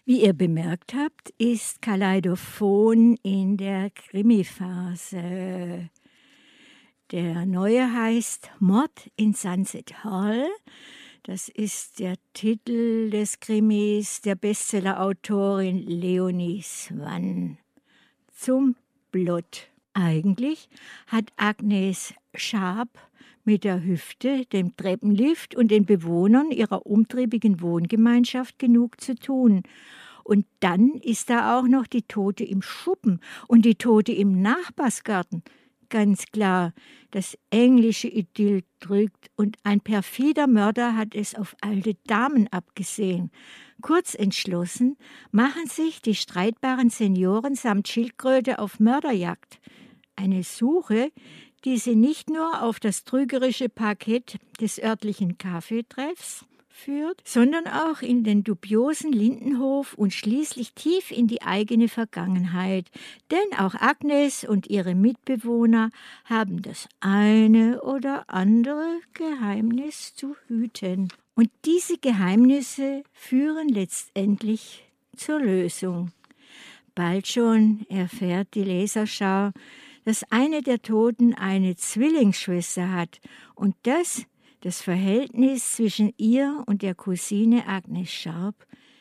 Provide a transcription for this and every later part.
Wie ihr bemerkt habt, ist Kaleidophon in der Krimiphase. Der neue heißt Mord in Sunset Hall. Das ist der Titel des Krimis der Bestsellerautorin Leonie Swann. Zum Plot. Eigentlich hat Agnes Sharp mit der Hüfte, dem Treppenlift und den Bewohnern ihrer umtriebigen Wohngemeinschaft genug zu tun. Und dann ist da auch noch die Tote im Schuppen und die Tote im Nachbarsgarten. Ganz klar, das englische Idyll drückt und ein perfider Mörder hat es auf alte Damen abgesehen. Kurz entschlossen machen sich die streitbaren Senioren samt Schildkröte auf Mörderjagd. Eine Suche, die sie nicht nur auf das trügerische Parkett des örtlichen Kaffeetreffs führt, sondern auch in den dubiosen Lindenhof und schließlich tief in die eigene Vergangenheit. Denn auch Agnes und ihre Mitbewohner haben das eine oder andere Geheimnis zu hüten. Und diese Geheimnisse führen letztendlich zur Lösung. Bald schon erfährt die Leserschar, dass eine der Toten eine Zwillingsschwester hat und das Verhältnis zwischen ihr und der Cousine Agnes Sharp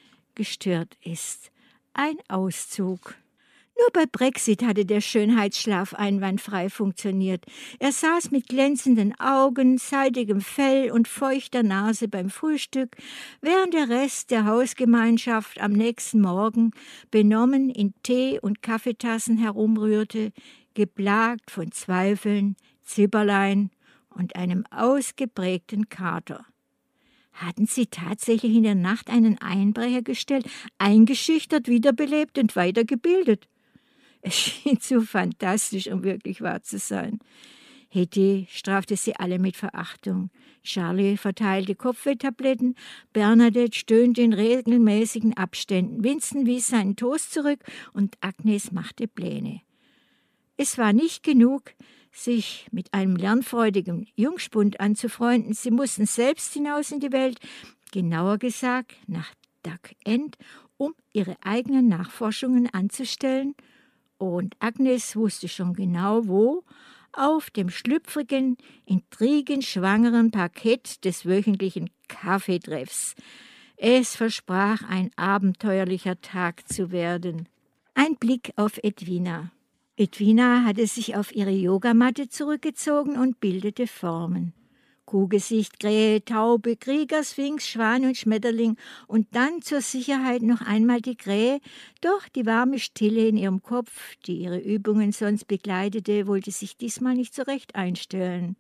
gestört ist. Ein Auszug. Nur bei Brexit hatte der Schönheitsschlaf einwandfrei funktioniert. Er saß mit glänzenden Augen, seidigem Fell und feuchter Nase beim Frühstück, während der Rest der Hausgemeinschaft am nächsten Morgen benommen in Tee- und Kaffeetassen herumrührte, geplagt von Zweifeln, Zibberlein und einem ausgeprägten Kater. Hatten sie tatsächlich in der Nacht einen Einbrecher gestellt, eingeschüchtert, wiederbelebt und weitergebildet? Es schien zu fantastisch, um wirklich wahr zu sein. Hetty strafte sie alle mit Verachtung. Charlie verteilte Kopfwehtabletten, Bernadette stöhnte in regelmäßigen Abständen, Vincent wies seinen Toast zurück und Agnes machte Pläne. Es war nicht genug, sich mit einem lernfreudigen Jungspund anzufreunden. Sie mussten selbst hinaus in die Welt, genauer gesagt nach Duck End, um ihre eigenen Nachforschungen anzustellen. Und Agnes wusste schon genau wo, auf dem schlüpfrigen, intrigenschwangeren Parkett des wöchentlichen Kaffeetreffs. Es versprach ein abenteuerlicher Tag zu werden. Ein Blick auf Edwina. Edwina hatte sich auf ihre Yogamatte zurückgezogen und bildete Formen. Kuhgesicht, Krähe, Taube, Krieger, Sphinx, Schwan und Schmetterling und dann zur Sicherheit noch einmal die Krähe, doch die warme Stille in ihrem Kopf, die ihre Übungen sonst begleitete, wollte sich diesmal nicht so recht einstellen.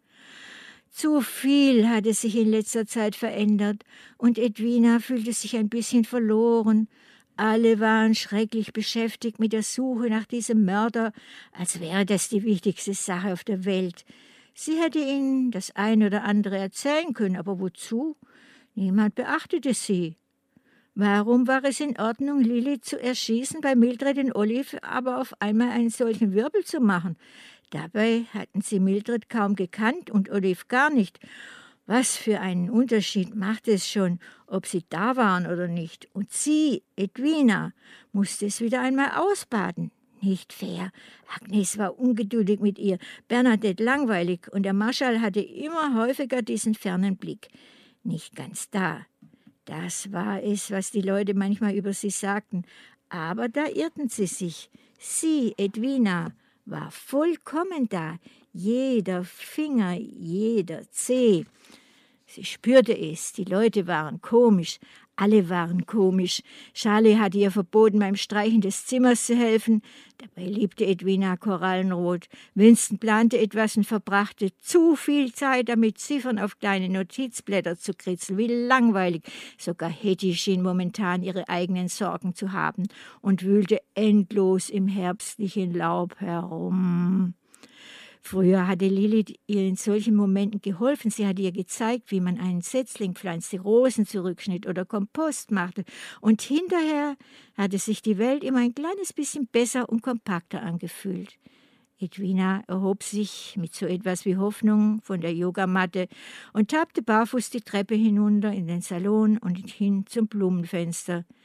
Zu viel hatte sich in letzter Zeit verändert und Edwina fühlte sich ein bisschen verloren. Alle waren schrecklich beschäftigt mit der Suche nach diesem Mörder, als wäre das die wichtigste Sache auf der Welt. Sie hätte ihnen das eine oder andere erzählen können, aber wozu? Niemand beachtete sie. Warum war es in Ordnung, Lilly zu erschießen, bei Mildred und Olive aber auf einmal einen solchen Wirbel zu machen? Dabei hatten sie Mildred kaum gekannt und Olive gar nicht. Was für einen Unterschied machte es schon, ob sie da waren oder nicht. Und sie, Edwina, musste es wieder einmal ausbaden. Nicht fair. Agnes war ungeduldig mit ihr, Bernadette langweilig und der Marschall hatte immer häufiger diesen fernen Blick. Nicht ganz da. Das war es, was die Leute manchmal über sie sagten. Aber da irrten sie sich. Sie, Edwina, war vollkommen da. Jeder Finger, jeder Zeh. Sie spürte es, die Leute waren komisch, alle waren komisch. Charlie hatte ihr verboten, beim Streichen des Zimmers zu helfen. Dabei liebte Edwina Korallenrot. Winston plante etwas und verbrachte zu viel Zeit damit, Ziffern auf kleine Notizblätter zu kritzeln. Wie langweilig. Sogar Hetty schien momentan ihre eigenen Sorgen zu haben und wühlte endlos im herbstlichen Laub herum. Früher hatte Lilith ihr in solchen Momenten geholfen. Sie hatte ihr gezeigt, wie man einen Setzling pflanzte, Rosen zurückschnitt oder Kompost machte. Und hinterher hatte sich die Welt immer ein kleines bisschen besser und kompakter angefühlt. Edwina erhob sich mit so etwas wie Hoffnung von der Yogamatte und tappte barfuß die Treppe hinunter in den Salon und hin zum Blumenfenster.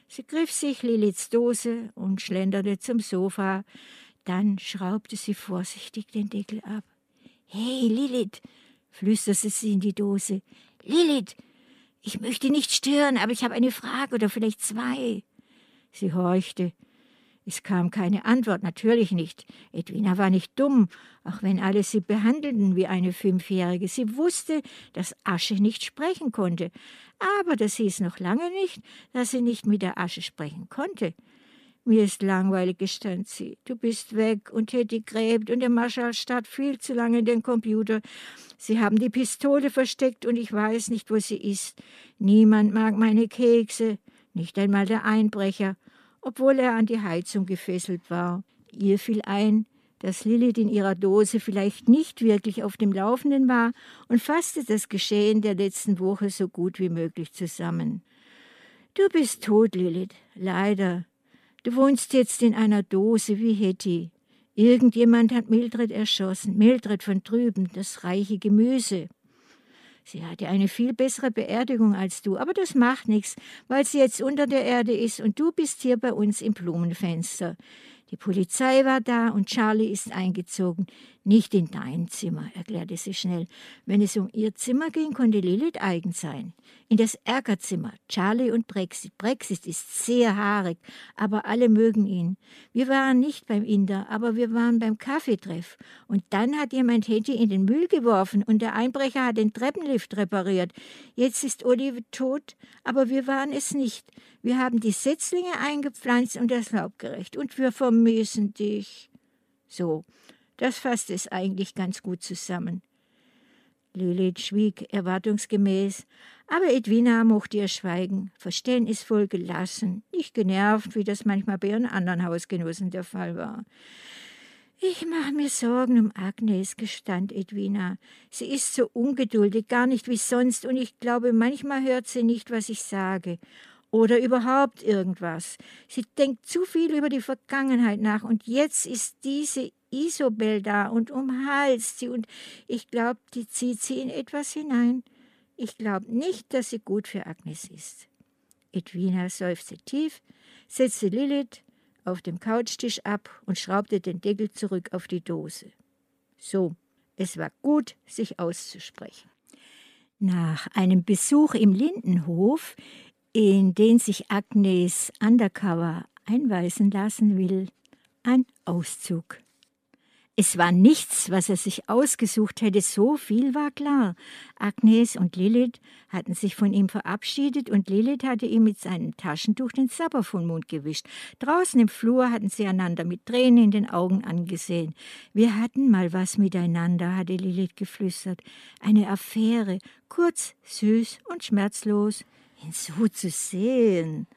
Sie griff sich Liliths Dose und schlenderte zum Sofa. Dann schraubte sie vorsichtig den Deckel ab. »Hey, Lilith«, flüsterte sie in die Dose. »Lilith, ich möchte nicht stören, aber ich habe eine Frage oder vielleicht zwei.« Sie horchte. Es kam keine Antwort, natürlich nicht. Edwina war nicht dumm, auch wenn alle sie behandelten wie eine Fünfjährige. Sie wusste, dass Asche nicht sprechen konnte. Aber das hieß noch lange nicht, dass sie nicht mit der Asche sprechen konnte. »Mir ist langweilig«, gestand sie. »Du bist weg und Hetty gräbt und der Marschall starrt viel zu lange in den Computer. Sie haben die Pistole versteckt und ich weiß nicht, wo sie ist. Niemand mag meine Kekse, nicht einmal der Einbrecher, obwohl er an die Heizung gefesselt war.« Ihr fiel ein, dass Lilith in ihrer Dose vielleicht nicht wirklich auf dem Laufenden war und fasste das Geschehen der letzten Woche so gut wie möglich zusammen. »Du bist tot, Lilith, leider. Du wohnst jetzt in einer Dose wie Hetty. Irgendjemand hat Mildred erschossen, Mildred von drüben, das reiche Gemüse. Sie hatte eine viel bessere Beerdigung als du, aber das macht nichts, weil sie jetzt unter der Erde ist und du bist hier bei uns im Blumenfenster. Die Polizei war da und Charlie ist eingezogen. Nicht in dein Zimmer«, erklärte sie schnell. Wenn es um ihr Zimmer ging, konnte Lilith eigen sein. In das Erkerzimmer, Charlie und Brexit. Brexit ist sehr haarig, aber alle mögen ihn. Wir waren nicht beim Inder, aber wir waren beim Kaffeetreff. Und dann hat jemand Hetty in den Müll geworfen und der Einbrecher hat den Treppenlift repariert. Jetzt ist Olive tot, aber wir waren es nicht. Wir haben die Setzlinge eingepflanzt und das Laub gerecht. Und wir vermissen dich. So, das fasst es eigentlich ganz gut zusammen. Lilith schwieg erwartungsgemäß, aber Edwina mochte ihr Schweigen, verständnisvoll gelassen, nicht genervt, wie das manchmal bei ihren anderen Hausgenossen der Fall war. »Ich mache mir Sorgen um Agnes«, gestand Edwina. »Sie ist so ungeduldig, gar nicht wie sonst, und ich glaube, manchmal hört sie nicht, was ich sage. Oder überhaupt irgendwas. Sie denkt zu viel über die Vergangenheit nach, und jetzt ist diese Isobel da und umhalst sie, und ich glaube, die zieht sie in etwas hinein. Ich glaube nicht, dass sie gut für Agnes ist.« Edwina seufzte tief, setzte Lilith auf dem Couchtisch ab und schraubte den Deckel zurück auf die Dose. So, es war gut, sich auszusprechen. Nach einem Besuch im Lindenhof, in den sich Agnes undercover einweisen lassen will, ein Auszug. Es war nichts, was er sich ausgesucht hätte, so viel war klar. Agnes und Lilith hatten sich von ihm verabschiedet und Lilith hatte ihm mit seinem Taschentuch den Sabber vom Mund gewischt. Draußen im Flur hatten sie einander mit Tränen in den Augen angesehen. »Wir hatten mal was miteinander«, hatte Lilith geflüstert. »Eine Affäre, kurz, süß und schmerzlos. Ihn so zu sehen.«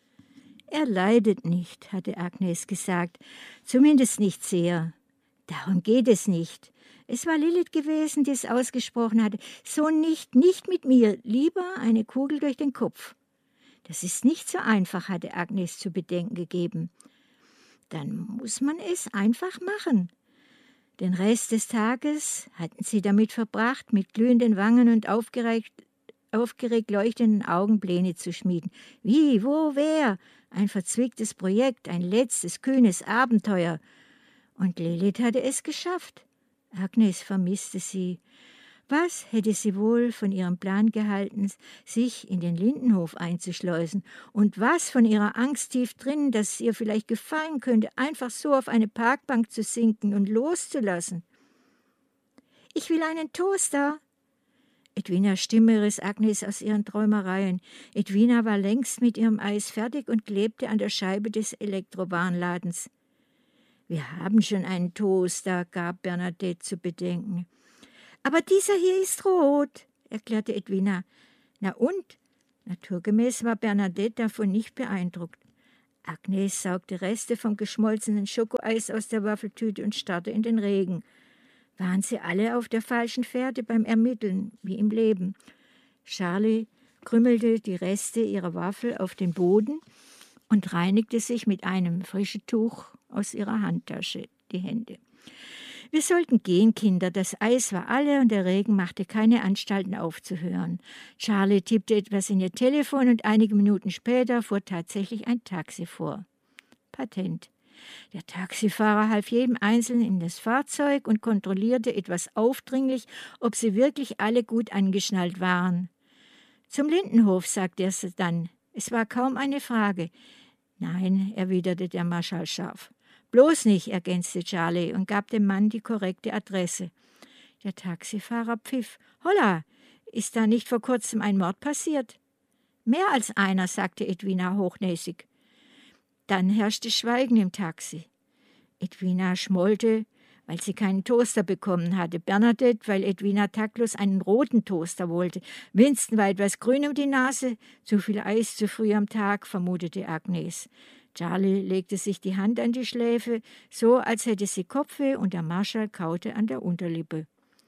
»Er leidet nicht«, hatte Agnes gesagt, »zumindest nicht sehr.« Darum geht es nicht. Es war Lilith gewesen, die es ausgesprochen hatte. So nicht mit mir, lieber eine Kugel durch den Kopf. Das ist nicht so einfach, hatte Agnes zu bedenken gegeben. Dann muss man es einfach machen. Den Rest des Tages hatten sie damit verbracht, mit glühenden Wangen und aufgeregt leuchtenden Augen Pläne zu schmieden. Wie, wo, wer? Ein verzwicktes Projekt, ein letztes, kühnes Abenteuer. Und Lilith hatte es geschafft. Agnes vermisste sie. Was hätte sie wohl von ihrem Plan gehalten, sich in den Lindenhof einzuschleusen? Und was von ihrer Angst tief drin, dass es ihr vielleicht gefallen könnte, einfach so auf eine Parkbank zu sinken und loszulassen? »Ich will einen Toaster!« Edwinas Stimme riss Agnes aus ihren Träumereien. Edwina war längst mit ihrem Eis fertig und klebte an der Scheibe des Elektrowarenladens. »Wir haben schon einen Toaster«, gab Bernadette zu bedenken. »Aber dieser hier ist rot«, erklärte Edwina. Na und? Naturgemäß war Bernadette davon nicht beeindruckt. Agnes saugte Reste vom geschmolzenen Schokoeis aus der Waffeltüte und starrte in den Regen. Waren sie alle auf der falschen Fährte beim Ermitteln, wie im Leben? Charlie krümmelte die Reste ihrer Waffel auf den Boden und reinigte sich mit einem frischen Tuch aus ihrer Handtasche die Hände. Wir sollten gehen, Kinder. Das Eis war alle und der Regen machte keine Anstalten aufzuhören. Charlie tippte etwas in ihr Telefon und einige Minuten später fuhr tatsächlich ein Taxi vor. Patent. Der Taxifahrer half jedem Einzelnen in das Fahrzeug und kontrollierte etwas aufdringlich, ob sie wirklich alle gut angeschnallt waren. »Zum Lindenhof«, sagte er dann. Es war kaum eine Frage. »Nein«, erwiderte der Marschall scharf. »Bloß nicht«, ergänzte Charlie und gab dem Mann die korrekte Adresse. Der Taxifahrer pfiff. »Holla, ist da nicht vor kurzem ein Mord passiert?« »Mehr als einer«, sagte Edwina hochnäsig. Dann herrschte Schweigen im Taxi. Edwina schmollte, weil sie keinen Toaster bekommen hatte. Bernadette, weil Edwina taktlos einen roten Toaster wollte. Winston war etwas grün um die Nase. Zu viel Eis zu früh am Tag, vermutete Agnes. Charlie legte sich die Hand an die Schläfe, so als hätte sie Kopfweh, und der Marschall kaute an der Unterlippe.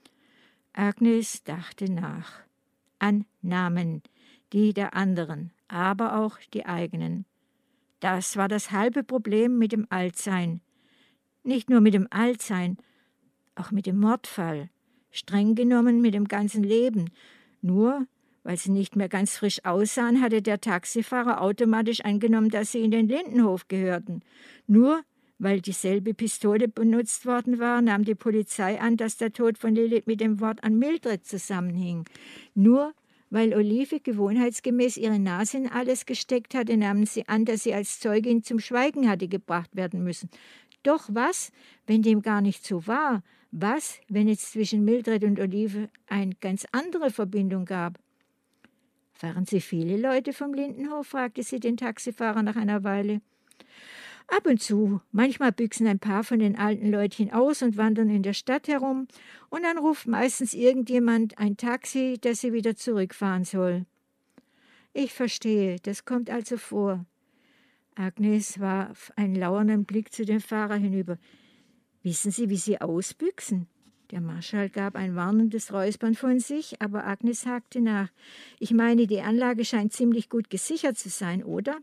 Agnes dachte nach. An Namen, die der anderen, aber auch die eigenen. Das war das halbe Problem mit dem Altsein. Nicht nur mit dem Altsein, auch mit dem Mordfall. Streng genommen mit dem ganzen Leben. Nur, weil sie nicht mehr ganz frisch aussahen, hatte der Taxifahrer automatisch angenommen, dass sie in den Lindenhof gehörten. Nur, weil dieselbe Pistole benutzt worden war, nahm die Polizei an, dass der Tod von Lilith mit dem Wort an Mildred zusammenhing. Nur, weil Olive gewohnheitsgemäß ihre Nase in alles gesteckt hatte, nahmen sie an, dass sie als Zeugin zum Schweigen hatte gebracht werden müssen. Doch was, wenn dem gar nicht so war? Was, wenn es zwischen Mildred und Olive eine ganz andere Verbindung gab? »Fahren Sie viele Leute vom Lindenhof?« fragte sie den Taxifahrer nach einer Weile. »Ab und zu. Manchmal büchsen ein paar von den alten Leutchen aus und wandern in der Stadt herum, und dann ruft meistens irgendjemand ein Taxi, das sie wieder zurückfahren soll.« »Ich verstehe, das kommt also vor.« Agnes warf einen lauernden Blick zu dem Fahrer hinüber. »Wissen Sie, wie Sie ausbüchsen?« Der Marschall gab ein warnendes Räuspern von sich, aber Agnes hakte nach. »Ich meine, die Anlage scheint ziemlich gut gesichert zu sein, oder?«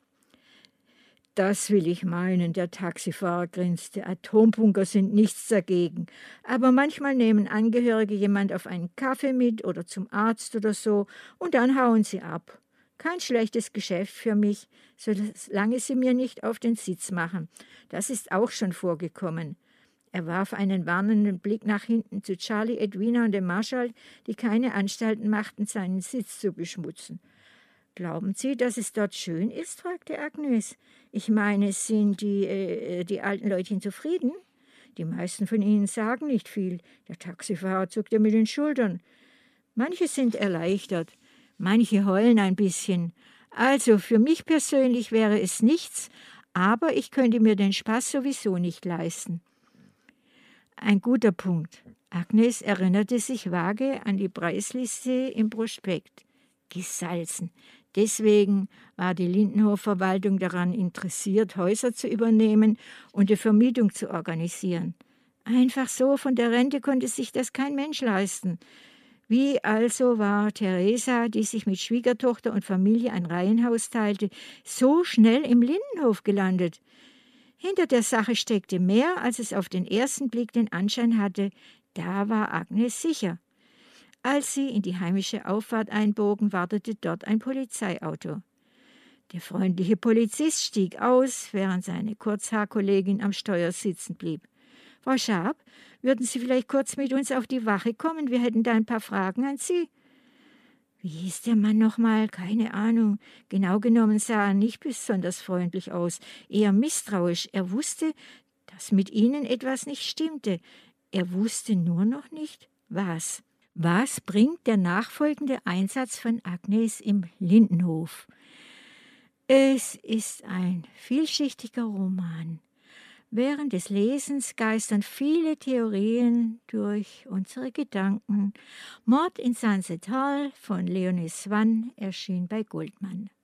»Das will ich meinen«, der Taxifahrer grinste. »Atombunker sind nichts dagegen. Aber manchmal nehmen Angehörige jemand auf einen Kaffee mit oder zum Arzt oder so, und dann hauen sie ab. Kein schlechtes Geschäft für mich, solange sie mir nicht auf den Sitz machen. Das ist auch schon vorgekommen.« Er warf einen warnenden Blick nach hinten zu Charlie, Edwina und dem Marschall, die keine Anstalten machten, seinen Sitz zu beschmutzen. »Glauben Sie, dass es dort schön ist?« fragte Agnes. »Ich meine, sind die alten Leutchen zufrieden?« »Die meisten von ihnen sagen nicht viel.« Der Taxifahrer zuckte mit den Schultern. »Manche sind erleichtert, manche heulen ein bisschen. Also für mich persönlich wäre es nichts, aber ich könnte mir den Spaß sowieso nicht leisten.« Ein guter Punkt. Agnes erinnerte sich vage an die Preisliste im Prospekt. Gesalzen. Deswegen war die Lindenhof-Verwaltung daran interessiert, Häuser zu übernehmen und die Vermietung zu organisieren. Einfach so von der Rente konnte sich das kein Mensch leisten. Wie also war Theresa, die sich mit Schwiegertochter und Familie ein Reihenhaus teilte, so schnell im Lindenhof gelandet? Hinter der Sache steckte mehr, als es auf den ersten Blick den Anschein hatte. Da war Agnes sicher. Als sie in die heimische Auffahrt einbogen, wartete dort ein Polizeiauto. Der freundliche Polizist stieg aus, während seine Kurzhaarkollegin am Steuer sitzen blieb. »Frau Schaap, würden Sie vielleicht kurz mit uns auf die Wache kommen? Wir hätten da ein paar Fragen an Sie.« Wie hieß der Mann nochmal? Keine Ahnung. Genau genommen sah er nicht besonders freundlich aus, eher misstrauisch. Er wusste, dass mit ihnen etwas nicht stimmte. Er wusste nur noch nicht, was. Was bringt der nachfolgende Einsatz von Agnes im Lindenhof? Es ist ein vielschichtiger Roman. Während des Lesens geistern viele Theorien durch unsere Gedanken. Mord in Sunset Hall von Leonie Swann erschien bei Goldman.